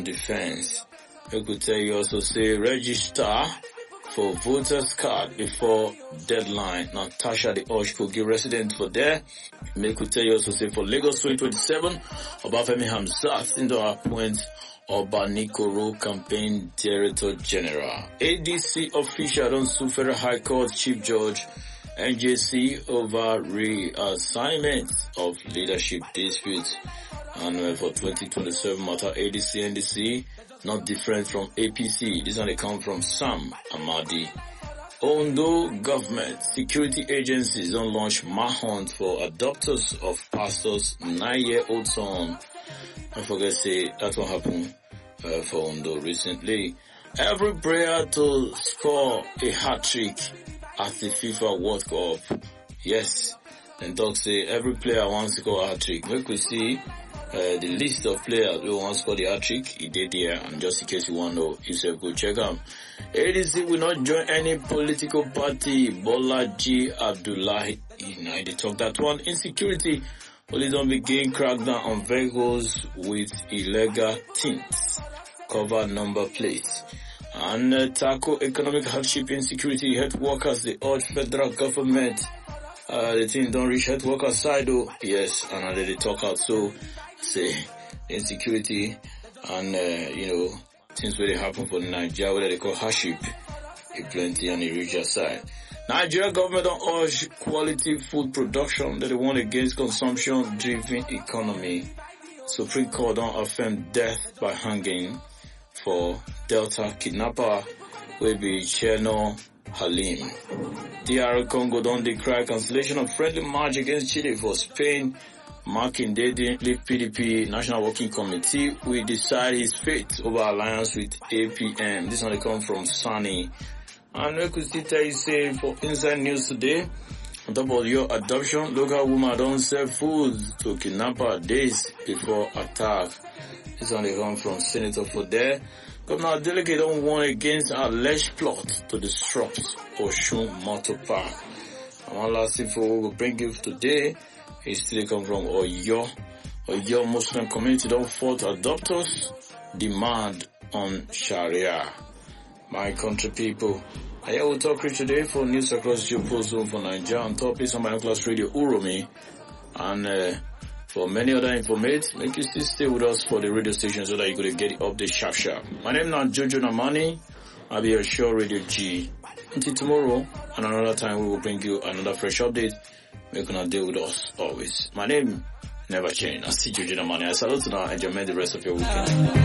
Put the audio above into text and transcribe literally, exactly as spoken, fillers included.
defense. I could tell you also say register for voters card before deadline. Natasha the Oshkogi resident for there. May could tell you also say for Lagos twenty twenty-seven, Obafemi Hamzat into appoint Obanikoro campaign director general. A D C official don't sue Federal High Court Chief Judge N J C over reassignment of leadership disputes. And uh, for twenty twenty-seven matter, A D C N D C not different from A P C. This one they come from Sam Amadi. Ondo government security agencies don't launch manhunt for adopters of pastor's nine-year-old son. I forget say that one happened uh, for Ondo recently. Every prayer to score a hat-trick at the FIFA World Cup. Yes, and talk say every player wants to score a hat-trick. Make we see uh, the list of players who want to score the hat-trick. He did there, and just in case you want to know, you go check them. A D C will not join any political party. Bolaji Abdullahi, you know, they talk that one. Insecurity. Police don't begin crackdown on vehicles with illegal tints, cover number plates, and uh, tackle economic hardship, insecurity, health workers. They urge federal government. Uh, the thing don't reach health workers side though. Yes, and uh, they talk out. So say insecurity and uh, you know things where they happen for Nigeria, where they call hardship, it plenty on the regional side. Nigeria government don't urge quality food production that they want against consumption-driven economy. Supreme Court don't affirm death by hanging for Delta kidnapper will be Cherno Halim. D R Congo don't decry cancellation of friendly match against Chile for Spain. Marking Dede, leave P D P National Working Committee will decide his fate over alliance with A P M. This one come from Sunny. And we could still tell you say for inside news today, on top of your adoption, local woman don't sell food to kidnapper days before attack. This one they come from Senator for there. Governor Delegate don't warn against alleged plot to disrupt Oshun Motor Park. And one last info we will bring you today is still come from Oyo. Oyo Muslim community don't fault adopters demand on Sharia. My country people, I will talk to you today for news across the post zone for Nigeria on top is on my class radio Uromi. And uh, for many other information, make you still stay with us for the radio station so that you could get the update sharp sharp. My name is not Jojo Namani. I'll be your show Radio G. Until tomorrow and another time we will bring you another fresh update. Make you deal with us always. My name never change. I see Jojo Namani. I salute you now and enjoy the rest of your weekend.